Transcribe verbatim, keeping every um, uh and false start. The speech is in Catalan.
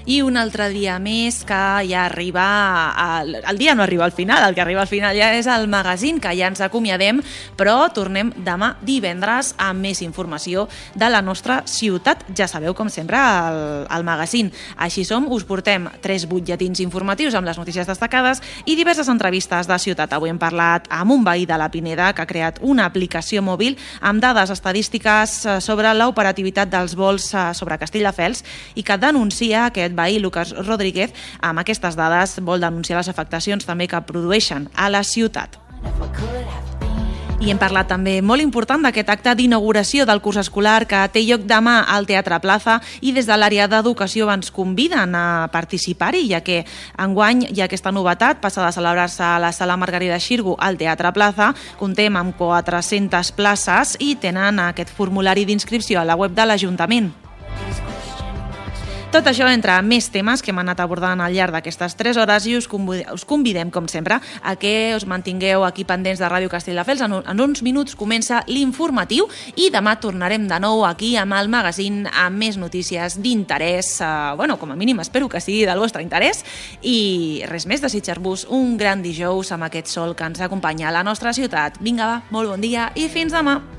I un altre dia més que ja arriba, el, el dia no arriba al final, el que arriba al final ja és el magazín, que ja ens acomiadem, però tornem demà divendres amb més informació de la nostra ciutat. Ja sabeu, com sempre, el, el magazín. Així som, us portem tres butlletins informatius amb les notícies destacades i diverses entrevistes de ciutat. Avui hem parlat amb un veí de la Pineda que ha creat una aplicació mòbil amb dades estadístiques sobre l'operativitat dels vols sobre Castelldefels i que denuncia aquest veí, Lucas Rodríguez, amb aquestes dades vol denunciar les afectacions també que produeixen a la ciutat. I hem parlat també molt important d'aquest acte d'inauguració del curs escolar que té lloc demà al Teatre Plaza i des de l'àrea d'educació ens conviden a participar-hi, ja que enguany hi ha aquesta novetat, passa de celebrar-se a la Sala Margarida Xirgu al Teatre Plaza, comptem amb quatre-centes places i tenen aquest formulari d'inscripció a la web de l'Ajuntament. Tot això entre més temes que hem anat abordant al llarg d'aquestes tres hores i us convidem, us convidem, com sempre, a que us mantingueu aquí pendents de Ràdio Castelldefels. En, en uns minuts comença l'informatiu i demà tornarem de nou aquí amb el magazín amb més notícies d'interès, eh, bueno, com a mínim espero que sigui del vostre interès, i res més, desitjar-vos un gran dijous amb aquest sol que ens acompanya a la nostra ciutat. Vinga, va, molt bon dia i fins demà!